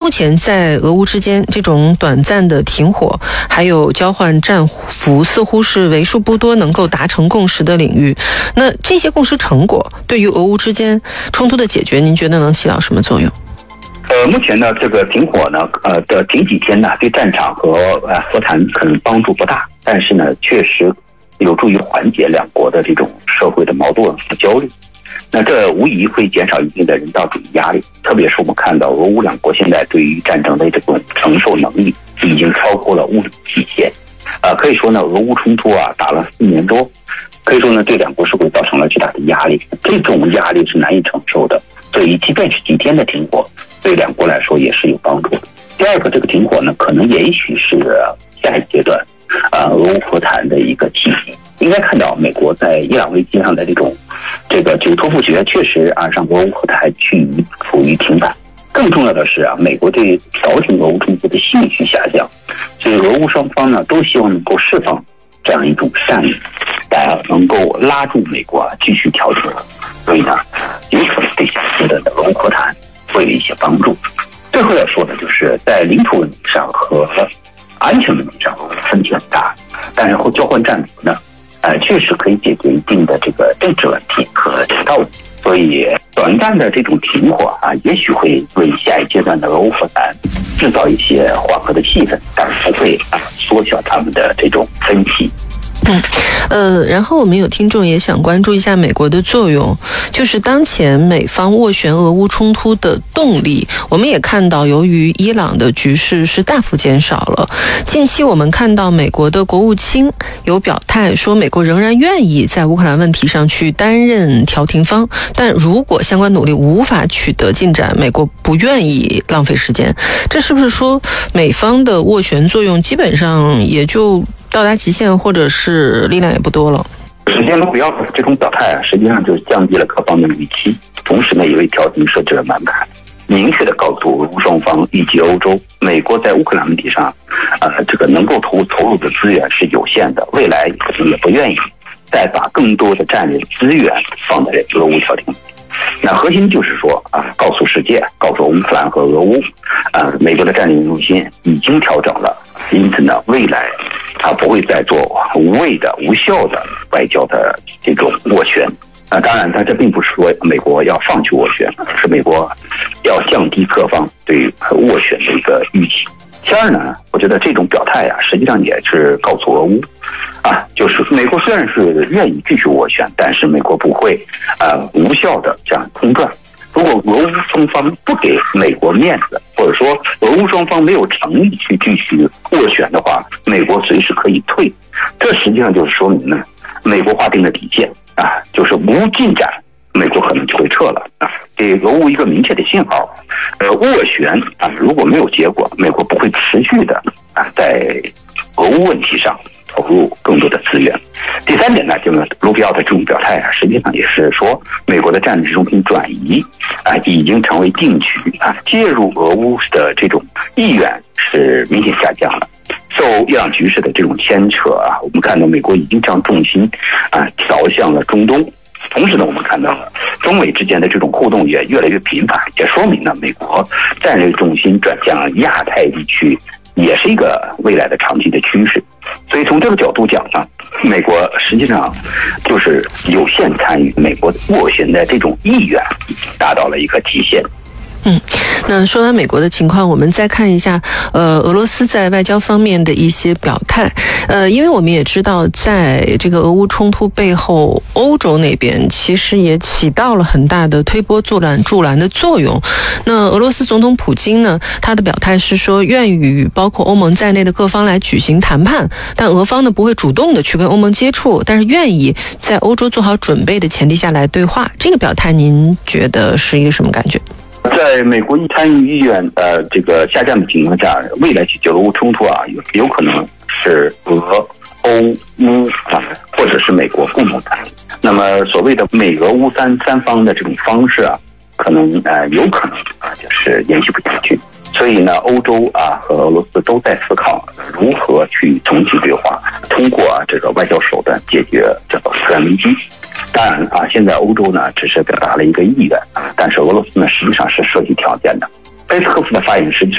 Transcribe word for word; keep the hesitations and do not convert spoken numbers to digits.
目前在俄乌之间这种短暂的停火，还有交换战俘，似乎是为数不多能够达成共识的领域。那这些共识成果对于俄乌之间冲突的解决，您觉得能起到什么作用？ 呃，目前呢，这个停火呢，呃的停几天呢，对战场和呃和谈可能帮助不大，但是呢，确实有助于缓解两国的这种社会的矛盾和焦虑。那这无疑会减少一定的人道主义压力，特别是我们看到俄乌两国现在对于战争的这种承受能力已经超过了物理极限。呃，可以说呢，俄乌冲突啊打了四年多，可以说呢，对两国社会造成了巨大的压力，这种压力是难以承受的。所以，即便是几天的停火，对两国来说也是有帮助的。第二个，这个停火呢，可能也许是下一阶段，呃，俄乌和谈的一个契机。应该看到，美国在伊朗危机上的这种这个久拖不决，确实啊，让俄乌和谈趋于处于停摆。更重要的是啊，美国对调停俄乌冲突的兴趣下降，所以俄乌双方呢都希望能够释放这样一种善意，呃，能够拉住美国啊继续调停。所以呢，有可能对下次的俄乌和谈会有一些帮助。最后要说的就是在领土问题上和安全问题上分歧很大，但是后交换战俘呢，呃，确实可以解决一定的这个政治问题和人道问题。所以短暂的这种停火啊，也许会为下一阶段的俄乌和谈制造一些缓和的气氛，但是不会啊缩小他们的这种分歧。 嗯，呃，然后我们有听众也想关注一下美国的作用，就是当前美方斡旋俄乌冲突的动力。我们也看到，由于伊朗的局势是大幅减少了，近期我们看到美国的国务卿有表态说，美国仍然愿意在乌克兰问题上去担任调停方，但如果相关努力无法取得进展，美国不愿意浪费时间。这是不是说美方的斡旋作用基本上也就到达极限，或者是力量也不多了？ 时间目标的这种表态啊，实际上就是降低了各方面的预期，同时呢，也为调停设置了门槛，明确的告诉俄乌双方以及欧洲，美国在乌克兰问题上，呃，这个能够投投入的资源是有限的，未来可能也不愿意再把更多的战略资源放在俄乌调停。那核心就是说啊，告诉世界，告诉乌克兰和俄乌，啊，美国的战略中心已经调整了，因此呢，未来他不会再做无谓的、无效的外交的这种斡旋。啊，当然，他这并不是说美国要放弃斡旋，而是美国要降低各方对斡旋的一个预期。第二呢，我觉得这种表态啊，实际上也是告诉俄乌，啊，就是美国虽然是愿意继续斡旋，但是美国不会呃无效的这样中断。如果俄乌双方不给美国面子，或者说俄乌双方没有诚意去继续斡旋的话，美国随时可以退。这实际上就是说明呢，美国划定的底线啊，就是无进展，美国可能就会撤了啊，给俄乌一个明确的信号。呃，斡旋啊，如果没有结果，美国不会持续的啊在俄乌问题上投入更多的资源。第三点呢，就是卢比奥的这种表态啊，实际上也是说美国的战略中心转移啊，已经成为定局啊，介入俄乌的这种意愿是明显下降了。受伊朗局势的这种牵扯啊，我们看到美国已经将重心啊调向了中东。同时呢，我们看到了中美之间的这种互动也越来越频繁，也说明呢，美国战略重心转向亚太地区，也是一个未来的长期的趋势。所以从这个角度讲呢，美国实际上就是有限参与，美国斡旋的这种意愿达到了一个极限。 嗯，那说完美国的情况，我们再看一下，呃，俄罗斯在外交方面的一些表态。呃，因为我们也知道，在这个俄乌冲突背后，欧洲那边其实也起到了很大的推波助澜、助澜的作用。那俄罗斯总统普京呢，他的表态是说，愿与包括欧盟在内的各方来举行谈判，但俄方呢不会主动的去跟欧盟接触，但是愿意在欧洲做好准备的前提下来对话。这个表态，您觉得是一个什么感觉？ 在美国一参与意愿呃这个下降的情况下，未来解决俄乌冲突啊，有有可能是俄欧乌啊，或者是美国共同参与。那么所谓的美俄乌三三方的这种方式啊，可能呃有可能啊就是延续不下去。所以呢，欧洲啊和俄罗斯都在思考如何去重启对话，通过啊这个外交手段解决这个乌克兰危机。当然啊，现在欧洲呢只是表达了一个意愿啊，但是俄罗斯呢实际上是设计条件的。佩斯科夫的发言实际上